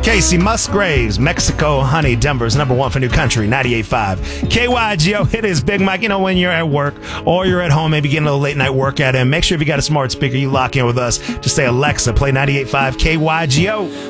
Casey Musgraves, Mexico Honey, Denver's number one for new country, 98.5. KYGO, it is Big Mike. You know, when you're at work or you're at home, maybe getting a little late night workout in, make sure if you got a smart speaker, you lock in with us. Just say, Alexa, play 98.5 KYGO.